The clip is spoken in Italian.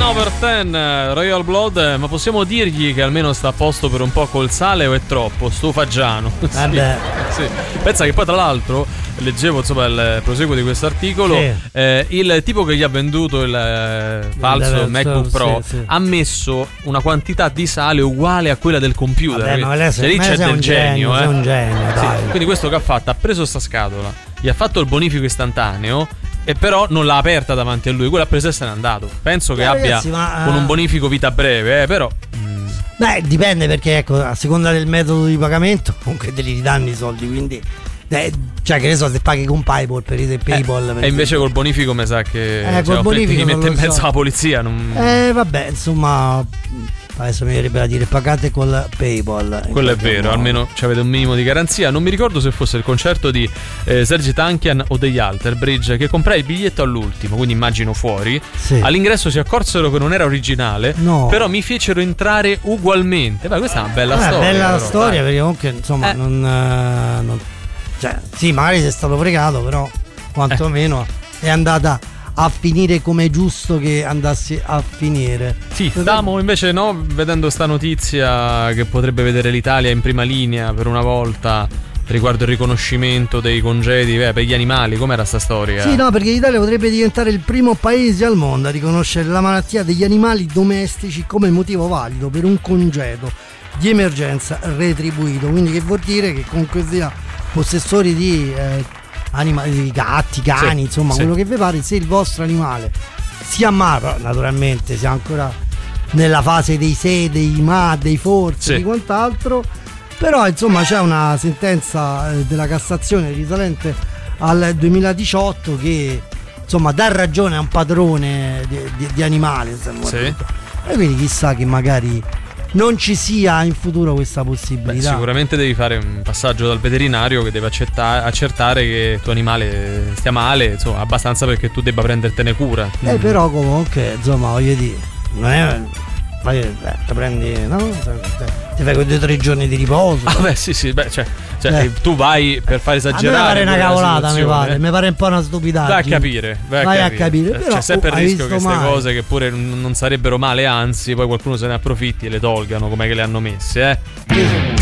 over 10, Royal Blood, ma possiamo dirgli che almeno sta a posto per un po' col sale o è troppo? Stufagiano. Sì. Pensa che poi tra l'altro leggevo insomma il proseguo di questo articolo, il tipo che gli ha venduto il falso MacBook Pro ha messo una quantità di sale uguale a quella del computer. Vabbè, ma lei lì c'è del genio, sei un genio, dai. Quindi questo che ha fatto? Ha preso sta scatola, gli ha fatto il bonifico istantaneo e però non l'ha aperta davanti a lui, quello ha preso e se n'è andato. Penso che abbia con un bonifico vita breve, però beh, dipende, perché ecco, a seconda del metodo di pagamento comunque te li ridanno i soldi, quindi cioè che ne so, se paghi con PayPal per PayPal e invece col bonifico mi sa che col bonifico ti mette in mezzo la polizia, vabbè, insomma, adesso mi verrebbe da dire pagate col PayPal. Quello è vero, almeno avete un minimo di garanzia. Non mi ricordo se fosse il concerto di Serge Tankian o degli Alterbridge, che comprai il biglietto all'ultimo, quindi immagino fuori. All'ingresso si accorsero che non era originale, però mi fecero entrare ugualmente. Beh, questa è una bella storia. Bella però, storia, perché comunque insomma non cioè, sì, magari sei stato fregato, però quantomeno è andata a finire come è giusto che andassi a finire. Sì, stiamo invece vedendo sta notizia che potrebbe vedere l'Italia in prima linea per una volta riguardo il riconoscimento dei congedi per gli animali. Com'era sta storia? Sì, no, perché l'Italia potrebbe diventare il primo paese al mondo a riconoscere la malattia degli animali domestici come motivo valido per un congedo di emergenza retribuito. Quindi che vuol dire che comunque sia possessori di animali, di gatti, cani, insomma, quello che vi pare, se il vostro animale si ammala, naturalmente siamo ancora nella fase dei se, dei ma, dei forse, di quant'altro, però insomma c'è una sentenza della Cassazione risalente al 2018 che insomma dà ragione a un padrone di animali, insomma, e quindi chissà che magari non ci sia in futuro questa possibilità. Sicuramente devi fare un passaggio dal veterinario che deve accertare che il tuo animale stia male, insomma, abbastanza perché tu debba prendertene cura. Però comunque, insomma, voglio dire, non è te prendi, no? Ti fai quei 2 o 3 giorni di riposo. Tu vai per fare esagerare. A me pare una cavolata, mi pare un po' una stupidaggine. Vai a capire. Però, c'è sempre il rischio che queste cose che pure non sarebbero male, anzi poi qualcuno se ne approfitti e le tolgano come che le hanno messe,